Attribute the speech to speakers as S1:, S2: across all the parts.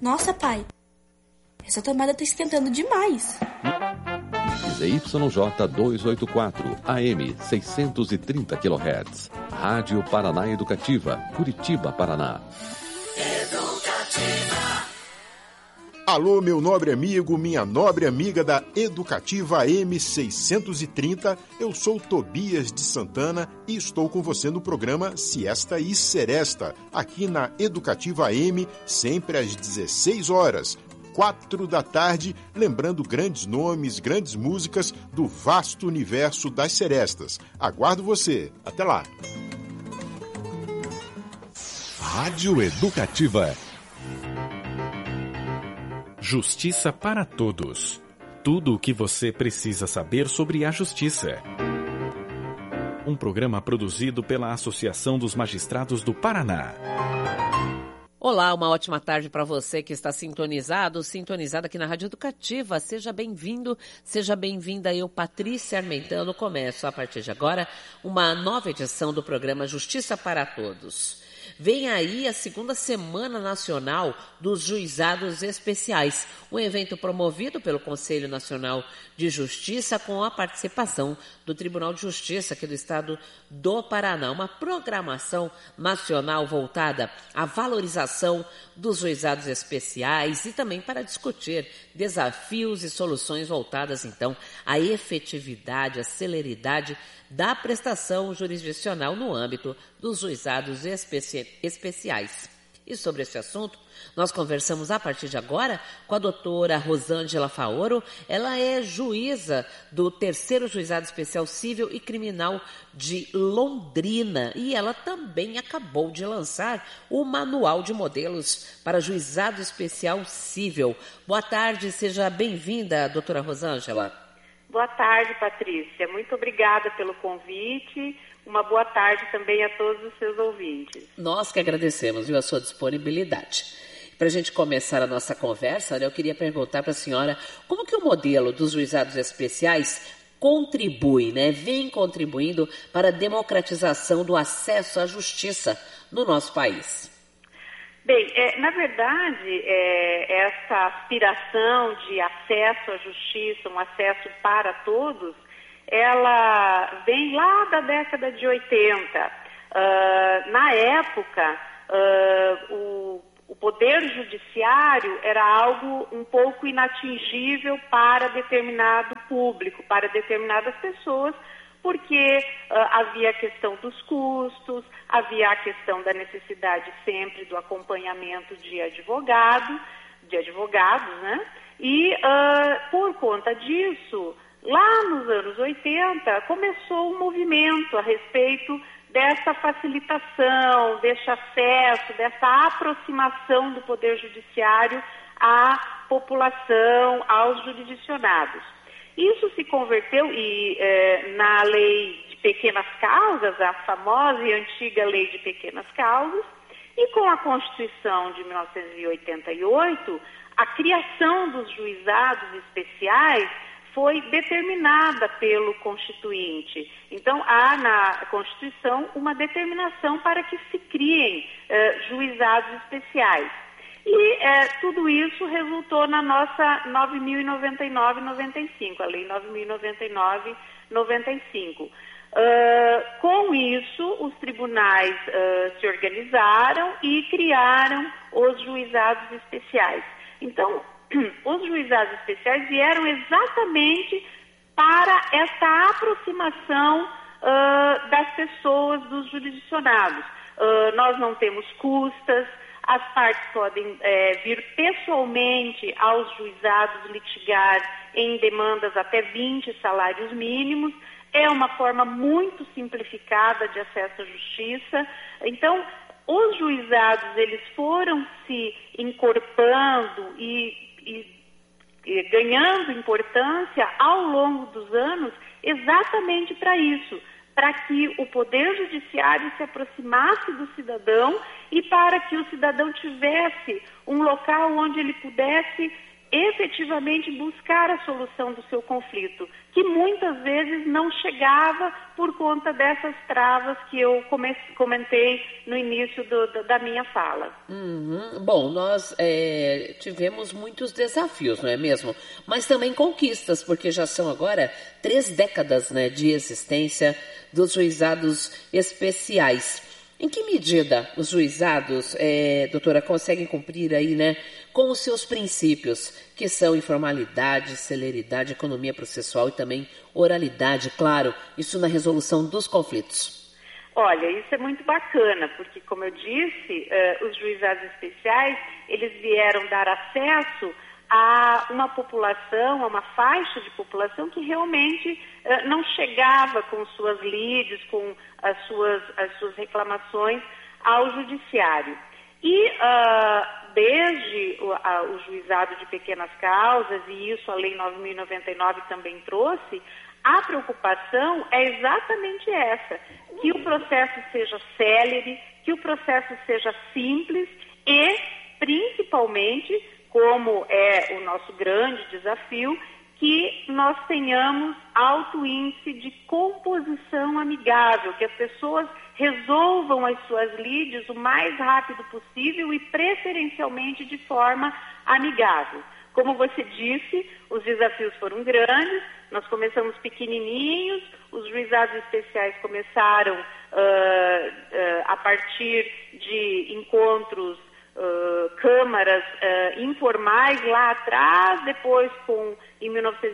S1: Nossa, pai, essa tomada tá esquentando demais.
S2: ZYJ 284, AM 630 kHz. Rádio Paraná Educativa, Curitiba, Paraná.
S3: Alô, meu nobre amigo, minha nobre amiga da Educativa AM 630, eu sou Tobias de Santana e estou com você no programa Siesta e Seresta, aqui na Educativa AM, sempre às 16 horas, 4 da tarde, lembrando grandes nomes, grandes músicas do vasto universo das serestas. Aguardo você. Até lá.
S4: Rádio Educativa. Justiça para todos. Tudo o que você precisa saber sobre a justiça. Um programa produzido pela Associação dos Magistrados do Paraná.
S5: Olá, uma ótima tarde para você que está sintonizada aqui na Rádio Educativa. Seja bem-vindo, seja bem-vinda. Eu, Patrícia Armentano, começo a partir de agora uma nova edição do programa Justiça para Todos. Vem aí a segunda Semana Nacional dos Juizados Especiais, um evento promovido pelo Conselho Nacional de Justiça com a participação do Tribunal de Justiça aqui do Estado do Paraná. Uma programação nacional voltada à valorização dos juizados especiais e também para discutir desafios e soluções voltadas, então, à efetividade, à celeridade da prestação jurisdicional no âmbito dos juizados especiais. E sobre esse assunto, nós conversamos a partir de agora com a doutora Rosângela Faoro. Ela é juíza do 3º Juizado Especial Cível e Criminal de Londrina e ela também acabou de lançar o Manual de Modelos para Juizado Especial Cível. Boa tarde, seja bem-vinda, doutora Rosângela.
S6: Boa tarde, Patrícia. Muito obrigada pelo convite. Uma boa tarde também a todos os seus ouvintes.
S5: Nós que agradecemos, viu, a sua disponibilidade. Para a gente começar a nossa conversa, eu queria perguntar para a senhora como que o modelo dos juizados especiais contribui, vem contribuindo para a democratização do acesso à justiça no nosso país.
S6: Bem, na verdade, essa aspiração de acesso à justiça, um acesso para todos, ela vem lá da década de 80. Na época, o poder judiciário era algo um pouco inatingível para determinado público, para determinadas pessoas, porque havia a questão dos custos, havia a questão da necessidade sempre do acompanhamento de advogados, E por conta disso, lá nos anos 80, começou um movimento a respeito dessa facilitação, desse acesso, dessa aproximação do Poder Judiciário à população, aos jurisdicionados. Isso se converteu na lei de pequenas causas, a famosa e antiga lei de pequenas causas, e com a Constituição de 1988, a criação dos juizados especiais foi determinada pelo Constituinte. Então, há na Constituição uma determinação para que se criem juizados especiais. E tudo isso resultou na nossa 9.099/95, a Lei 9.099/95. Com isso, os tribunais se organizaram e criaram os juizados especiais. Então, os juizados especiais vieram exatamente para essa aproximação das pessoas, dos jurisdicionados. Nós não temos custas, as partes podem vir pessoalmente aos juizados litigar em demandas até 20 salários mínimos. É uma forma muito simplificada de acesso à justiça. Então, os juizados, eles foram se encorpando e ganhando importância ao longo dos anos exatamente para isso, para que o Poder Judiciário se aproximasse do cidadão e para que o cidadão tivesse um local onde ele pudesse efetivamente buscar a solução do seu conflito, que muitas vezes não chegava por conta dessas travas que eu comentei no início da minha fala.
S5: Bom, nós tivemos muitos desafios, não é mesmo? Mas também conquistas, porque já são agora 3 décadas, né, de existência dos juizados especiais. Em que medida os juizados, doutora, conseguem cumprir aí, né, com os seus princípios, que são informalidade, celeridade, economia processual e também oralidade, claro, isso na resolução dos conflitos?
S6: Olha, isso é muito bacana, porque, como eu disse, os juizados especiais, eles vieram dar acesso a uma população, a uma faixa de população que realmente não chegava com suas lides, com as suas reclamações ao judiciário. E desde o juizado de pequenas causas, e isso a Lei 9.099 também trouxe, a preocupação é exatamente essa, que o processo seja célere, que o processo seja simples e, principalmente, como é o nosso grande desafio, que nós tenhamos alto índice de composição amigável, que as pessoas resolvam as suas lides o mais rápido possível e preferencialmente de forma amigável. Como você disse, os desafios foram grandes, nós começamos pequenininhos, os juizados especiais começaram a partir de encontros, câmaras informais lá atrás, depois em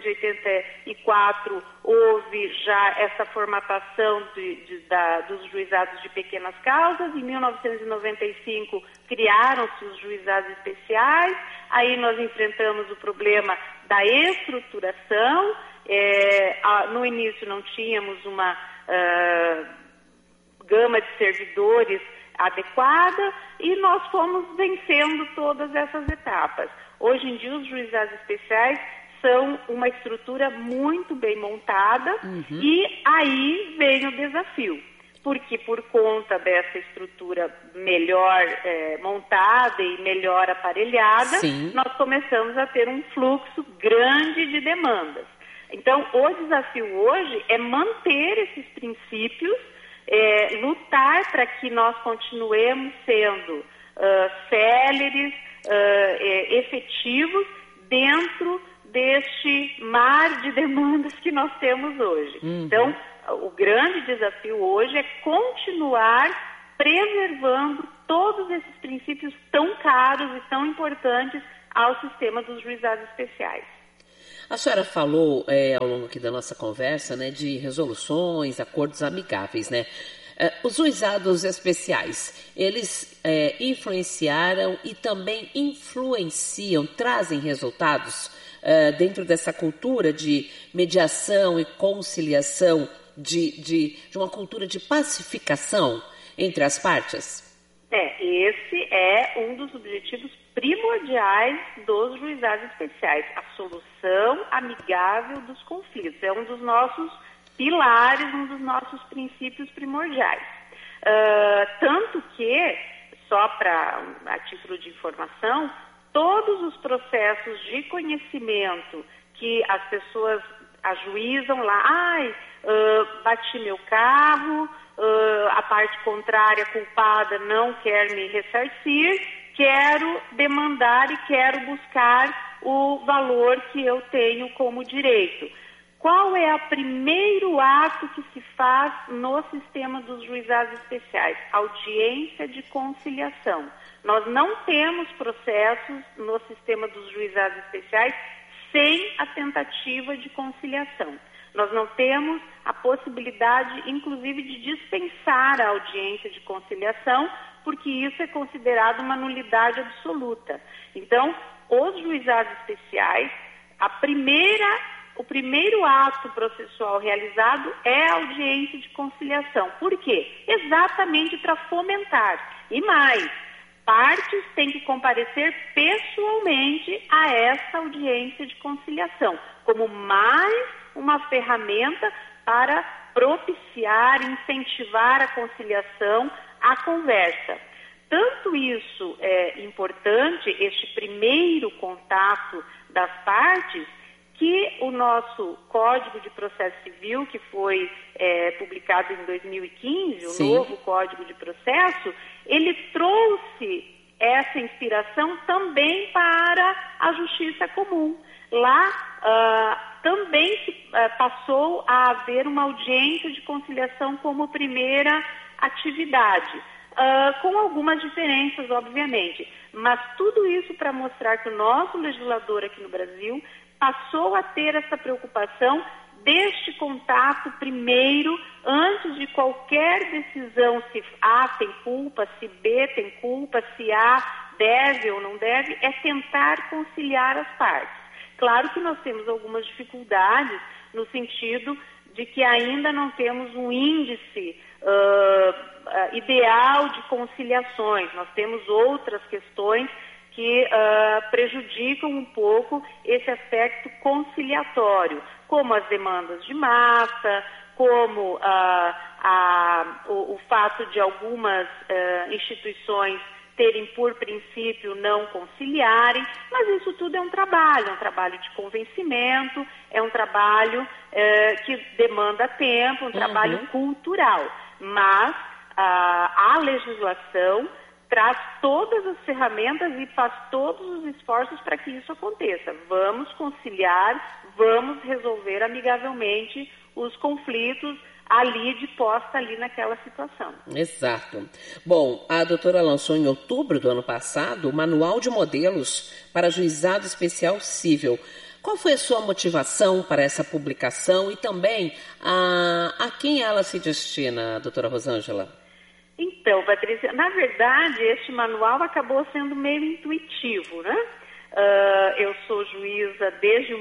S6: 1984 houve já essa formatação dos juizados de pequenas causas, em 1995 criaram-se os juizados especiais, aí nós enfrentamos o problema da estruturação, no início não tínhamos uma gama de servidores adequada e nós fomos vencendo todas essas etapas. Hoje em dia os juizados especiais são uma estrutura muito bem montada e aí vem o desafio, porque por conta dessa estrutura melhor montada e melhor aparelhada, nós começamos a ter um fluxo grande de demandas. Então o desafio hoje é manter esses princípios, lutar para que nós continuemos sendo céleres, efetivos dentro deste mar de demandas que nós temos hoje. Então, o grande desafio hoje é continuar preservando todos esses princípios tão caros e tão importantes ao sistema dos juizados especiais.
S5: A senhora falou ao longo aqui da nossa conversa, né, de resoluções, acordos amigáveis, né? Os juizados especiais, eles influenciaram e também influenciam, trazem resultados dentro dessa cultura de mediação e conciliação, de uma cultura de pacificação entre as partes?
S6: Esse é um dos objetivos primordiais dos juizados especiais, a solução amigável dos conflitos. É um dos nossos pilares, um dos nossos princípios primordiais. Tanto que, só a título de informação, todos os processos de conhecimento que as pessoas ajuizam lá, bati meu carro, a parte contrária culpada não quer me ressarcir, quero demandar e quero buscar o valor que eu tenho como direito. Qual é o primeiro ato que se faz no sistema dos juizados especiais? Audiência de conciliação. Nós não temos processos no sistema dos juizados especiais sem a tentativa de conciliação. Nós não temos a possibilidade, inclusive, de dispensar a audiência de conciliação, porque isso é considerado uma nulidade absoluta. Então, os juizados especiais, o primeiro ato processual realizado é a audiência de conciliação. Por quê? Exatamente para fomentar. E mais, partes têm que comparecer pessoalmente a essa audiência de conciliação, como mais uma ferramenta para propiciar, incentivar a conciliação, a conversa. Tanto isso é importante, este primeiro contato das partes, que o nosso Código de Processo Civil, que foi publicado em 2015, o novo Código de Processo, ele trouxe essa inspiração também para a justiça comum. Lá também passou a haver uma audiência de conciliação como primeira atividade, com algumas diferenças, obviamente, mas tudo isso para mostrar que o nosso legislador aqui no Brasil passou a ter essa preocupação deste contato primeiro, antes de qualquer decisão, se A tem culpa, se B tem culpa, se A deve ou não deve, é tentar conciliar as partes. Claro que nós temos algumas dificuldades no sentido de que ainda não temos um índice ideal de conciliações. Nós temos outras questões que prejudicam um pouco esse aspecto conciliatório, como as demandas de massa, como o fato de algumas instituições terem por princípio não conciliarem, mas isso tudo é um trabalho de convencimento, é um trabalho que demanda tempo, um trabalho cultural, mas a legislação traz todas as ferramentas e faz todos os esforços para que isso aconteça. Vamos conciliar, vamos resolver amigavelmente os conflitos posta ali naquela situação.
S5: Exato. Bom, a doutora lançou em outubro do ano passado o Manual de Modelos para Juizado Especial Cível. Qual foi a sua motivação para essa publicação e também a quem ela se destina, doutora Rosângela?
S6: Então, Patrícia, na verdade, este manual acabou sendo meio intuitivo, né? Eu sou juíza desde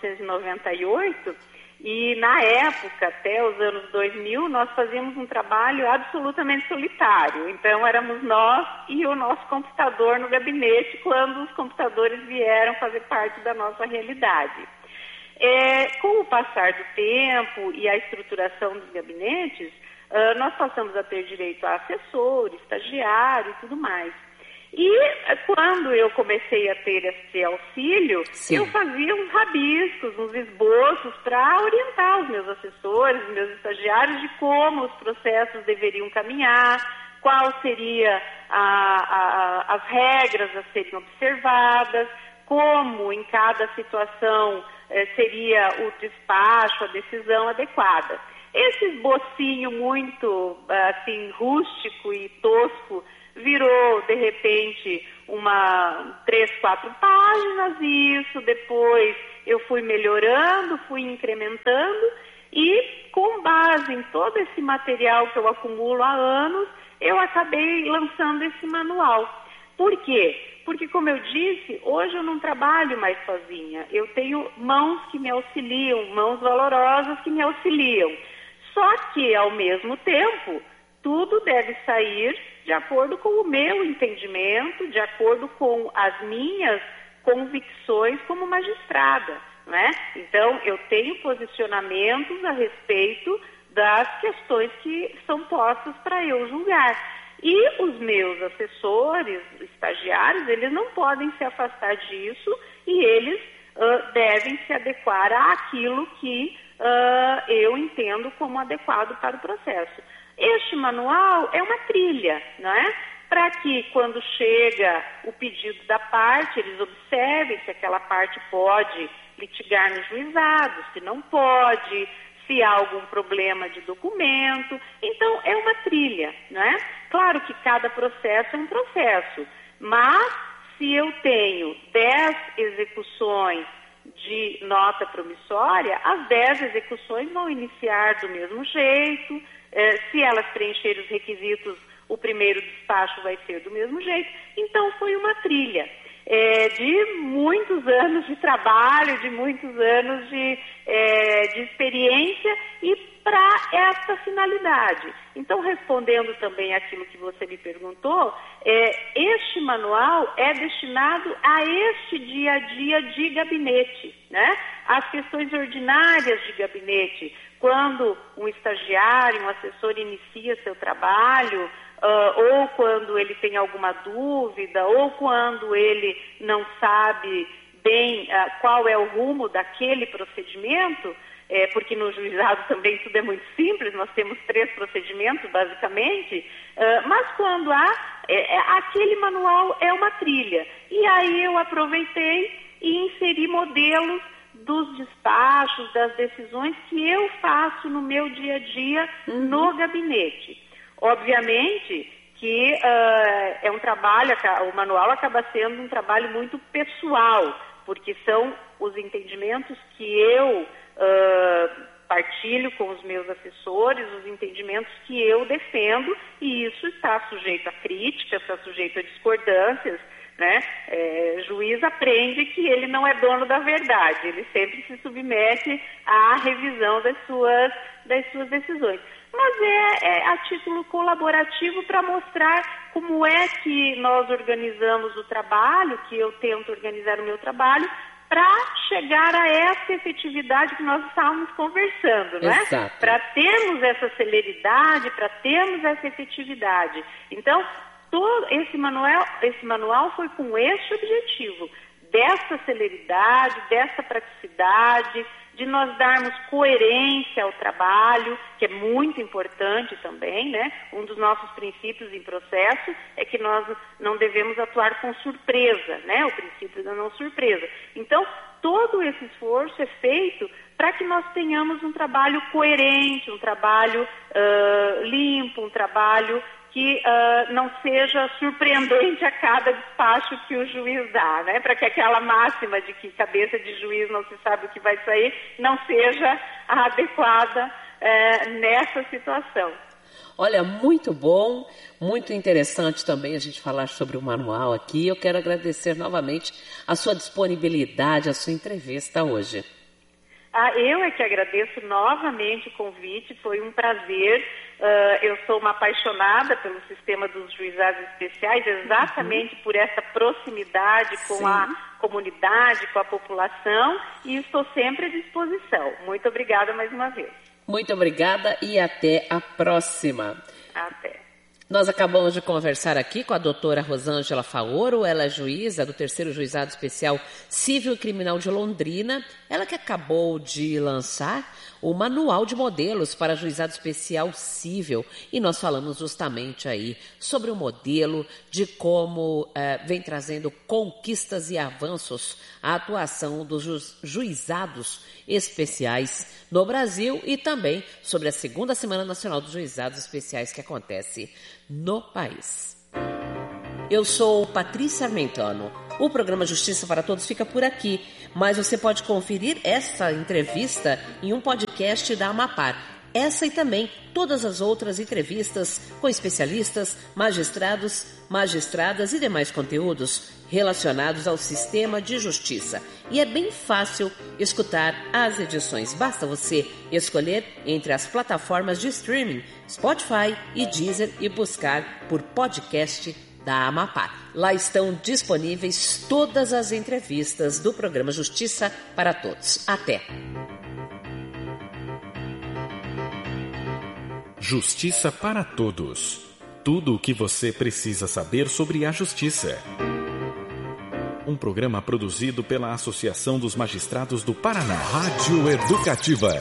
S6: 1998 e, na época, até os anos 2000, nós fazíamos um trabalho absolutamente solitário. Então, éramos nós e o nosso computador no gabinete quando os computadores vieram fazer parte da nossa realidade. Com o passar do tempo e a estruturação dos gabinetes, nós passamos a ter direito a assessor, estagiário e tudo mais. E quando eu comecei a ter esse auxílio, eu fazia uns rabiscos, uns esboços para orientar os meus assessores, os meus estagiários de como os processos deveriam caminhar, qual seria as regras a serem observadas, como em cada situação seria o despacho, a decisão adequada. Esse esbocinho muito assim, rústico e tosco virou, de repente, 3, 4 páginas, e isso depois eu fui melhorando, fui incrementando, e com base em todo esse material que eu acumulo há anos, eu acabei lançando esse manual. Por quê? Porque, como eu disse, hoje eu não trabalho mais sozinha. Eu tenho mãos que me auxiliam, mãos valorosas que me auxiliam. Só que, ao mesmo tempo, tudo deve sair de acordo com o meu entendimento, de acordo com as minhas convicções como magistrada, né? Então, eu tenho posicionamentos a respeito das questões que são postas para eu julgar. E os meus assessores, estagiários, eles não podem se afastar disso e eles devem se adequar àquilo que eu entendo como adequado para o processo. Este manual é uma trilha, não é? Para que, quando chega o pedido da parte, eles observem se aquela parte pode litigar no juizado, se não pode, se há algum problema de documento. Então, é uma trilha, não é? Claro que cada processo é um processo, mas se eu tenho 10 execuções de nota promissória, as 10 execuções vão iniciar do mesmo jeito. Se elas preencherem os requisitos, o primeiro despacho vai ser do mesmo jeito. Então, foi uma trilha de muitos anos de trabalho, de muitos anos de experiência e para essa finalidade. Então, respondendo também aquilo que você me perguntou, este manual é destinado a este dia a dia de gabinete, né? As questões ordinárias de gabinete. Quando um estagiário, um assessor inicia seu trabalho, ou quando ele tem alguma dúvida, ou quando ele não sabe bem qual é o rumo daquele procedimento, porque no juizado também tudo é muito simples, nós temos 3 procedimentos basicamente, mas quando aquele manual é uma trilha. E aí eu aproveitei e inseri modelos dos despachos, das decisões que eu faço no meu dia a dia no gabinete. Obviamente que é um trabalho, o manual acaba sendo um trabalho muito pessoal, porque são os entendimentos que eu partilho com os meus assessores, os entendimentos que eu defendo, e isso está sujeito a críticas, está sujeito a discordâncias, né? Juiz aprende que ele não é dono da verdade, ele sempre se submete à revisão das suas decisões. Mas é a título colaborativo para mostrar como é que nós organizamos o trabalho, que eu tento organizar o meu trabalho, para chegar a essa efetividade que nós estávamos conversando, né? Para termos essa celeridade, para termos essa efetividade. Então, todo esse manual foi com esse objetivo, dessa celeridade, dessa praticidade, de nós darmos coerência ao trabalho, que é muito importante também, né? Um dos nossos princípios em processo é que nós não devemos atuar com surpresa, né? O princípio da não surpresa. Então, todo esse esforço é feito para que nós tenhamos um trabalho coerente, um trabalho limpo, um trabalho que não seja surpreendente a cada despacho que o juiz dá, né? Para que aquela máxima de que cabeça de juiz não se sabe o que vai sair não seja adequada nessa situação.
S5: Olha, muito bom, muito interessante também a gente falar sobre o manual aqui. Eu quero agradecer novamente a sua disponibilidade, a sua entrevista hoje.
S6: Eu é que agradeço novamente o convite, foi um prazer. Eu sou uma apaixonada pelo sistema dos juizados especiais, exatamente por essa proximidade com a comunidade, com a população, e estou sempre à disposição. Muito obrigada mais uma vez.
S5: Muito obrigada e até a próxima.
S6: Até.
S5: Nós acabamos de conversar aqui com a doutora Rosângela Faoro, ela é juíza do 3º Juizado Especial Civil e Criminal de Londrina, ela que acabou de lançar o Manual de Modelos para Juizado Especial Civil, e nós falamos justamente aí sobre o modelo, de como vem trazendo conquistas e avanços a atuação dos juizados especiais no Brasil, e também sobre a 2ª Semana Nacional dos Juizados Especiais que acontece no país. Eu sou Patrícia Armentano. O programa Justiça para Todos fica por aqui, mas você pode conferir essa entrevista em um podcast da Amapar. Essa e também todas as outras entrevistas com especialistas, magistrados, magistradas e demais conteúdos relacionados ao sistema de justiça. E é bem fácil escutar as edições. Basta você escolher entre as plataformas de streaming, Spotify e Deezer, e buscar por podcast da Amapar. Lá estão disponíveis todas as entrevistas do programa Justiça para Todos. Até!
S4: Justiça para Todos. Tudo o que você precisa saber sobre a justiça. Um programa produzido pela Associação dos Magistrados do Paraná.
S2: Rádio Educativa.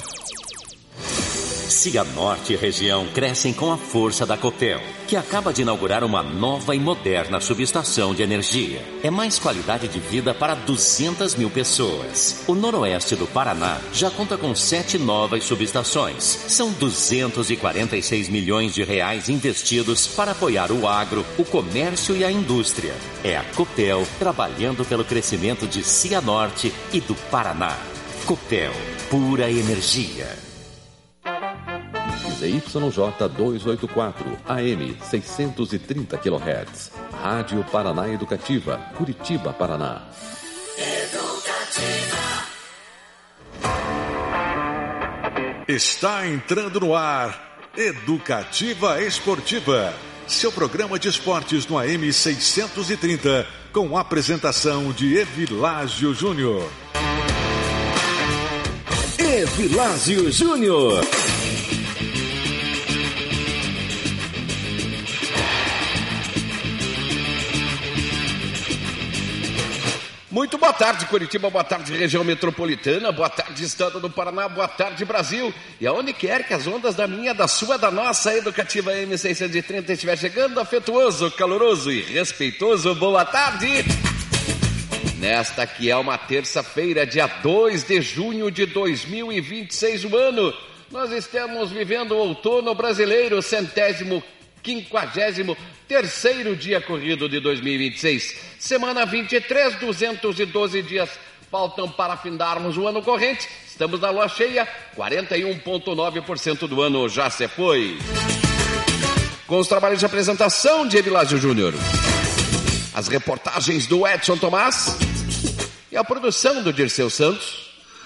S7: Cianorte e região crescem com a força da Copel, que acaba de inaugurar uma nova e moderna subestação de energia. É mais qualidade de vida para 200 mil pessoas. O noroeste do Paraná já conta com 7 novas subestações. São 246 milhões de reais investidos para apoiar o agro, o comércio e a indústria. É a Copel trabalhando pelo crescimento de Cianorte e do Paraná. Copel, pura energia.
S2: ZYJ 284, AM 630 kHz. Rádio Paraná Educativa, Curitiba, Paraná.
S8: Educativa. Está entrando no ar Educativa Esportiva, seu programa de esportes no AM 630, com apresentação de Evilásio Júnior.
S7: Evilásio Júnior.
S9: Muito boa tarde, Curitiba, boa tarde, região metropolitana, boa tarde, estado do Paraná, boa tarde, Brasil. E aonde quer que as ondas da minha, da sua, da nossa Educativa M630 estiver chegando, afetuoso, caloroso e respeitoso, boa tarde. Nesta que é uma terça-feira, dia 2 de junho de 2026, o ano, nós estamos vivendo o outono brasileiro, 153º dia corrido de 2026. Semana 23, 212 dias faltam para findarmos o ano corrente. Estamos na lua cheia, 41,9% do ano já se foi. Com os trabalhos de apresentação de Evilásio Júnior, as reportagens do Edson Tomás e a produção do Dirceu Santos.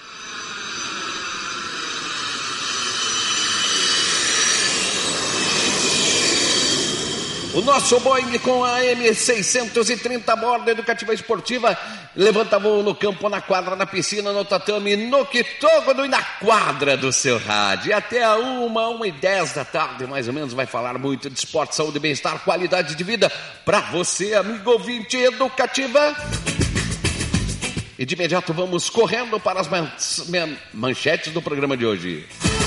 S9: O nosso Boeing com a M630 a bordo, Educativa Esportiva, levanta voo no campo, na quadra, na piscina, no tatame, no quitógono e na quadra do seu rádio. Até a 1h10 da tarde, mais ou menos, vai falar muito de esporte, saúde, bem-estar, qualidade de vida para você, amigo ouvinte Educativa. E de imediato vamos correndo para as manchetes do programa de hoje.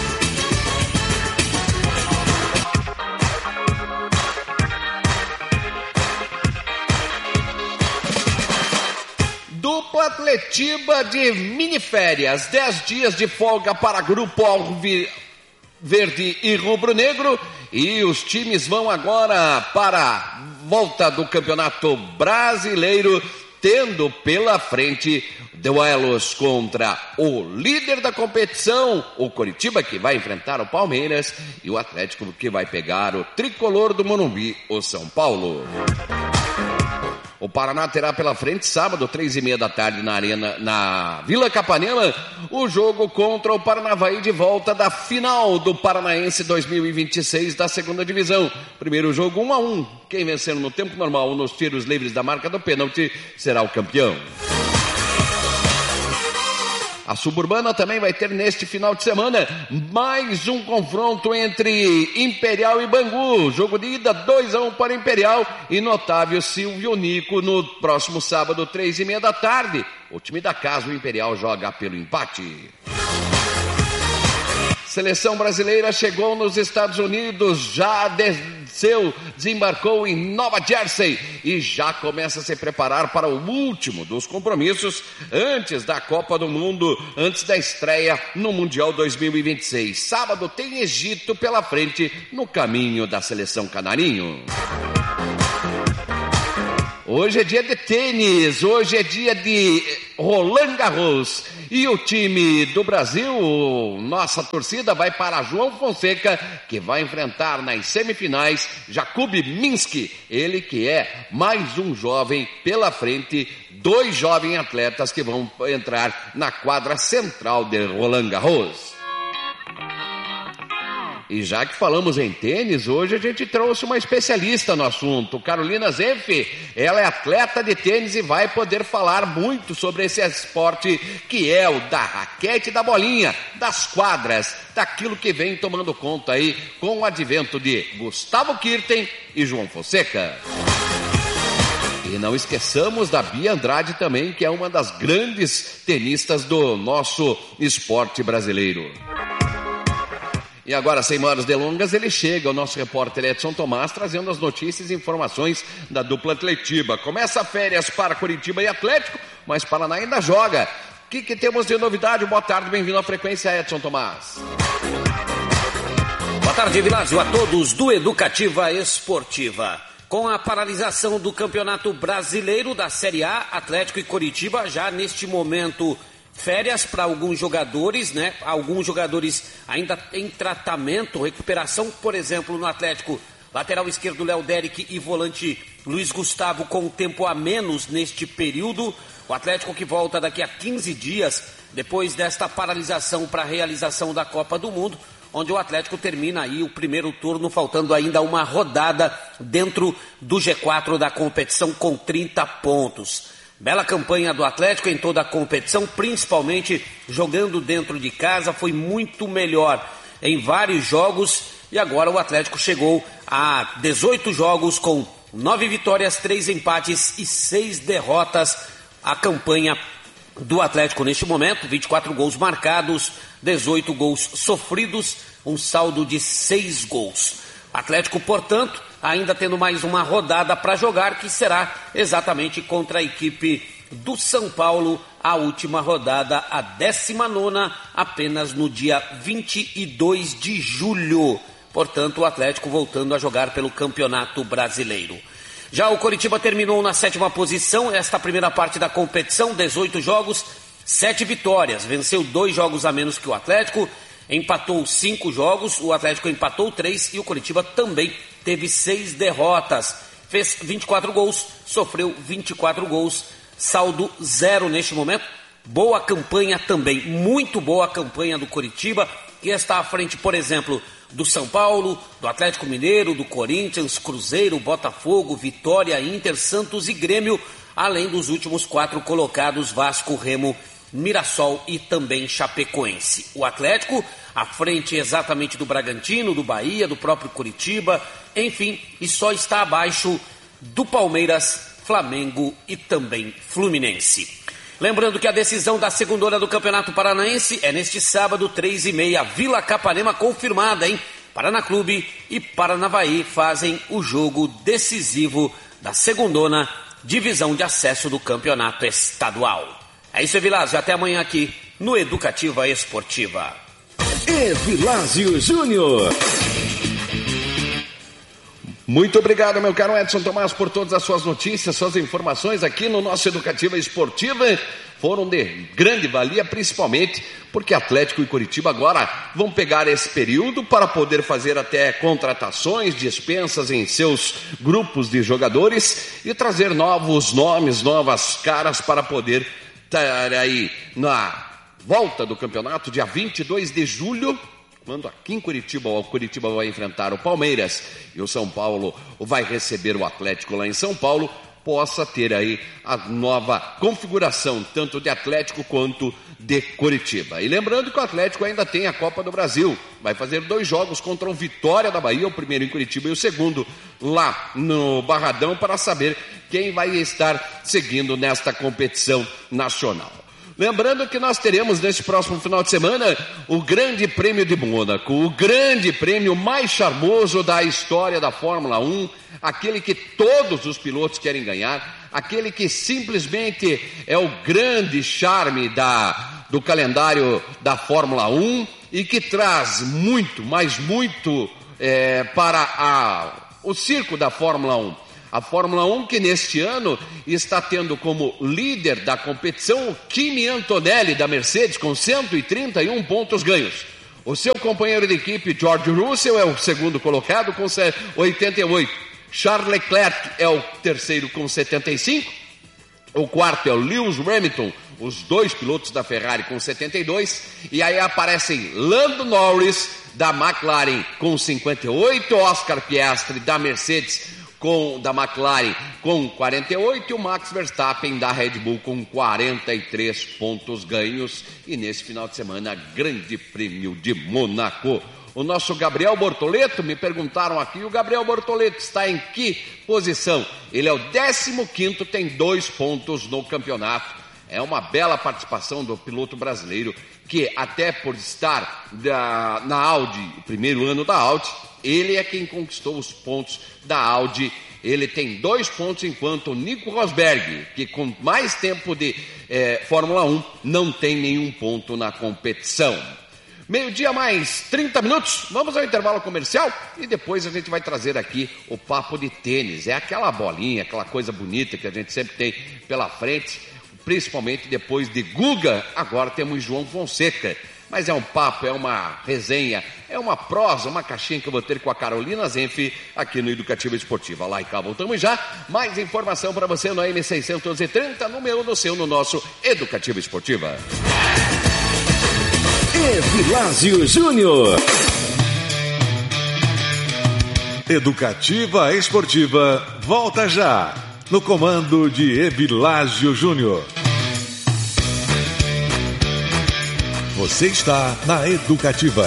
S9: Dupla Atletiba de miniférias, 10 dias de folga para Grupo Alviverde e Rubro Negro, e os times vão agora para a volta do Campeonato Brasileiro, tendo pela frente duelos contra o líder da competição, o Coritiba, que vai enfrentar o Palmeiras, e o Atlético, que vai pegar o tricolor do Morumbi, o São Paulo. O Paraná terá pela frente, sábado, 3h30 da tarde, na Vila Capanema, o jogo contra o Paranavaí de volta da final do Paranaense 2026 da segunda divisão. Primeiro jogo 1-1. Quem vencer no tempo normal ou nos tiros livres da marca do pênalti será o campeão. A Suburbana também vai ter neste final de semana mais um confronto entre Imperial e Bangu. Jogo de ida 2-1 para Imperial e no Otávio Silvio Nico no próximo sábado, 3h30 da tarde. O time da casa, o Imperial, joga pelo empate. Seleção brasileira chegou nos Estados Unidos, já desembarcou em Nova Jersey e já começa a se preparar para o último dos compromissos antes da Copa do Mundo, antes da estreia no Mundial 2026. Sábado tem Egito pela frente no caminho da seleção canarinho. Hoje é dia de tênis, hoje é dia de Roland Garros. E o time do Brasil, nossa torcida, vai para João Fonseca, que vai enfrentar nas semifinais Jakub Minsk. Ele que é mais um jovem pela frente, 2 jovens atletas que vão entrar na quadra central de Roland Garros. E já que falamos em tênis, hoje a gente trouxe uma especialista no assunto, Carolina Zenfi. Ela é atleta de tênis e vai poder falar muito sobre esse esporte que é o da raquete e da bolinha, das quadras, daquilo que vem tomando conta aí com o advento de Gustavo Kirten e João Fonseca. E não esqueçamos da Bia Andrade também, que é uma das grandes tenistas do nosso esporte brasileiro. E agora, sem maiores delongas, ele chega, o nosso repórter Edson Tomás, trazendo as notícias e informações da dupla Atletiba. Começa férias para Curitiba e Atlético, mas Paraná ainda joga. O que temos de novidade? Boa tarde, bem-vindo à frequência, Edson Tomás.
S10: Boa tarde, Vilásio, a todos do Educativa Esportiva. Com a paralisação do Campeonato Brasileiro da Série A, Atlético e Coritiba já neste momento férias para alguns jogadores, né? Alguns jogadores ainda em tratamento, recuperação, por exemplo, no Atlético, lateral esquerdo Léo Derek e volante Luiz Gustavo com tempo a menos neste período. O Atlético que volta daqui a 15 dias, depois desta paralisação para a realização da Copa do Mundo, onde o Atlético termina aí o primeiro turno, faltando ainda uma rodada dentro do G4 da competição com 30 pontos. Bela campanha do Atlético em toda a competição, principalmente jogando dentro de casa, foi muito melhor em vários jogos e agora o Atlético chegou a 18 jogos com 9 vitórias, 3 empates e 6 derrotas, a campanha do Atlético neste momento, 24 gols marcados, 18 gols sofridos, um saldo de 6 gols. Atlético, portanto, ainda tendo mais uma rodada para jogar, que será exatamente contra a equipe do São Paulo, a última rodada, a 19ª, apenas no dia 22 de julho. Portanto, o Atlético voltando a jogar pelo Campeonato Brasileiro. Já o Coritiba terminou na 7ª posição, esta primeira parte da competição, 18 jogos, 7 vitórias, venceu 2 jogos a menos que o Atlético, empatou 5 jogos, o Atlético empatou 3 e o Coritiba também teve 6 derrotas, fez 24 gols, sofreu 24 gols, saldo 0 neste momento. Boa campanha também, muito boa campanha do Coritiba, que está à frente, por exemplo, do São Paulo, do Atlético Mineiro, do Corinthians, Cruzeiro, Botafogo, Vitória, Inter, Santos e Grêmio, além dos últimos 4 colocados, Vasco, Remo, Mirassol e também Chapecoense. O Atlético à frente exatamente do Bragantino, do Bahia, do próprio Coritiba, enfim, e só está abaixo do Palmeiras, Flamengo e também Fluminense. Lembrando que a decisão da segundona do Campeonato Paranaense é neste sábado, 3h30, Vila Capanema confirmada, hein? Paraná Clube e Paranavaí fazem o jogo decisivo da segundona divisão de acesso do Campeonato Estadual. É isso, Evilásio. Até amanhã aqui no Educativa Esportiva.
S2: Evilásio Júnior.
S9: Muito obrigado, meu caro Edson Tomás, por todas as suas notícias, suas informações aqui no nosso Educativa Esportiva. Foram de grande valia, principalmente porque Atlético e Coritiba agora vão pegar esse período para poder fazer até contratações, dispensas em seus grupos de jogadores e trazer novos nomes, novas caras para poder estar aí na volta do campeonato, dia 22 de julho, quando aqui em Curitiba, o Curitiba vai enfrentar o Palmeiras e o São Paulo vai receber o Atlético lá em São Paulo, possa ter aí a nova configuração, tanto de Atlético quanto de Curitiba. E lembrando que o Atlético ainda tem a Copa do Brasil, vai fazer 2 jogos contra o Vitória da Bahia, o primeiro em Curitiba e o segundo lá no Barradão, para saber quem vai estar seguindo nesta competição nacional. Lembrando que nós teremos neste próximo final de semana o Grande Prêmio de Mônaco, o grande prêmio mais charmoso da história da Fórmula 1, aquele que todos os pilotos querem ganhar, aquele que simplesmente é o grande charme do calendário da Fórmula 1 e que traz muito, mas muito para o circo da Fórmula 1. A Fórmula 1 que neste ano está tendo como líder da competição o Kimi Antonelli da Mercedes com 131 pontos ganhos. O seu companheiro de equipe George Russell é o segundo colocado com 88. Charles Leclerc é o terceiro com 75. O quarto é o Lewis Hamilton, os 2 pilotos da Ferrari com 72. E aí aparecem Lando Norris da McLaren com 58, Oscar Piastri da Mercedes da McLaren com 48 e o Max Verstappen da Red Bull com 43 pontos ganhos. E nesse final de semana, Grande Prêmio de Mônaco. O nosso Gabriel Bortoleto, me perguntaram aqui, o Gabriel Bortoleto está em que posição? Ele é o 15º, tem 2 pontos no campeonato. É uma bela participação do piloto brasileiro, que até por estar na Audi, o primeiro ano da Audi, ele é quem conquistou os pontos da Audi. Ele tem 2 pontos, enquanto o Nico Rosberg, que com mais tempo de Fórmula 1, não tem nenhum ponto na competição. 12:00 mais 30 minutos, vamos ao intervalo comercial e depois a gente vai trazer aqui o papo de tênis. É aquela bolinha, aquela coisa bonita que a gente sempre tem pela frente, principalmente depois de Guga, agora temos João Fonseca. Mas é um papo, é uma resenha, é uma prosa, uma caixinha que eu vou ter com a Carolina Zenfi aqui no Educativa Esportiva. Lá e cá, voltamos já. Mais informação para você no AM630, número no nosso Educativa Esportiva.
S2: Evilásio Júnior.
S8: Educativa Esportiva volta já, no comando de Evilásio Júnior. Você está na Educativa.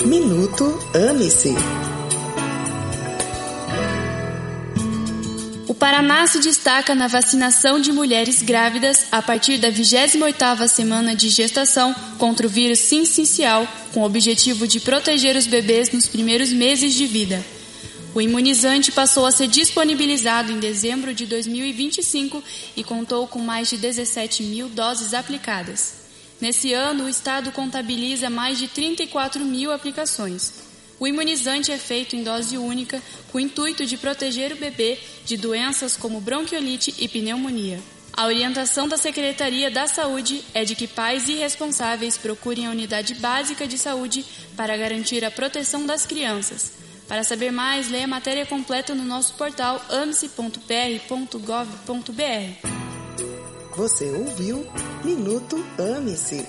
S11: Minuto Ame-se. O Paraná se destaca na vacinação de mulheres grávidas a partir da 28ª semana de gestação contra o vírus sincicial, com o objetivo de proteger os bebês nos primeiros meses de vida. O imunizante passou a ser disponibilizado em dezembro de 2025 e contou com mais de 17 mil doses aplicadas. Nesse ano, o Estado contabiliza mais de 34 mil aplicações. O imunizante é feito em dose única, com o intuito de proteger o bebê de doenças como bronquiolite e pneumonia. A orientação da Secretaria da Saúde é de que pais irresponsáveis procurem a unidade básica de saúde para garantir a proteção das crianças. Para saber mais, leia a matéria completa no nosso portal ame-se.pr.gov.br.
S12: Você ouviu Minuto Ame-se.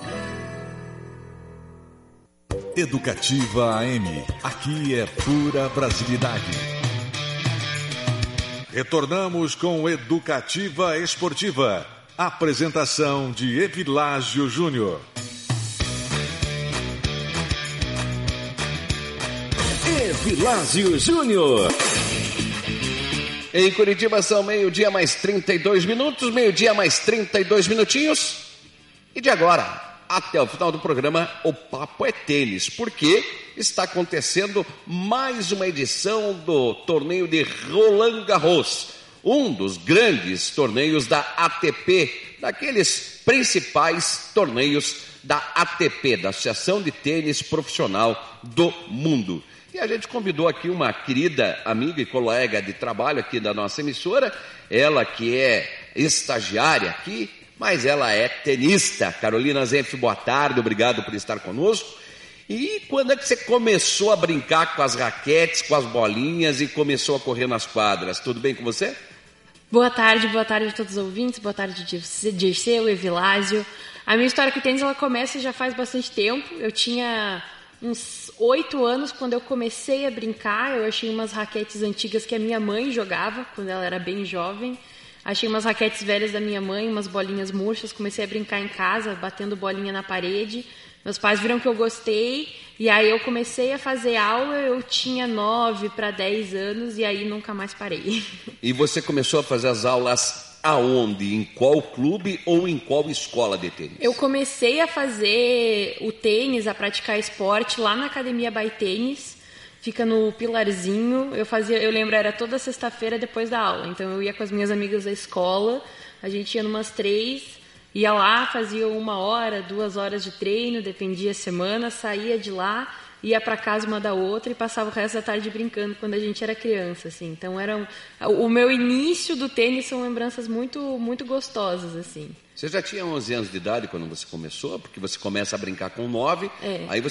S8: Educativa AM. Aqui é pura brasilidade. Retornamos com Educativa Esportiva. Apresentação de Evilásio Júnior.
S2: Evilásio Júnior.
S9: Em Curitiba são 12:00 mais 32 minutos, 12:00 mais 32 minutinhos. E de agora até o final do programa, o papo é tênis, porque está acontecendo mais uma edição do torneio de Roland Garros, um dos grandes torneios da ATP, daqueles principais torneios da ATP, da Associação de Tênis Profissional do Mundo. E a gente convidou aqui uma querida amiga e colega de trabalho aqui da nossa emissora, ela que é estagiária aqui, mas ela é tenista. Carolina Zenf, boa tarde, obrigado por estar conosco. E quando é que você começou a brincar com as raquetes, com as bolinhas e começou a correr nas quadras? Tudo bem com você?
S13: Boa tarde a todos os ouvintes, boa tarde Dirceu, Evilásio. A minha história com o tênis ela começa já faz bastante tempo. Eu tinha uns 8 anos quando eu comecei a brincar. Eu achei umas raquetes antigas que a minha mãe jogava quando ela era bem jovem. Achei umas raquetes velhas da minha mãe, umas bolinhas murchas, comecei a brincar em casa, batendo bolinha na parede. Meus pais viram que eu gostei, e aí eu comecei a fazer aula, eu tinha 9 para 10 anos, e aí nunca mais parei.
S9: E você começou a fazer as aulas aonde? Em qual clube ou em qual escola de tênis?
S13: Eu comecei a fazer o tênis, a praticar esporte lá na Academia By Tênis. Fica no Pilarzinho. Eu lembro, era toda sexta-feira depois da aula. Então eu ia com as minhas amigas da escola, a gente ia numas 3, ia lá, fazia 1 hora, 2 horas de treino, dependia da semana, saía de lá, ia para casa uma da outra e passava o resto da tarde brincando quando a gente era criança, assim. Então o meu início do tênis são lembranças muito, muito gostosas, assim.
S9: Você já tinha 11 anos de idade quando você começou? Porque você começa a brincar com 9, aí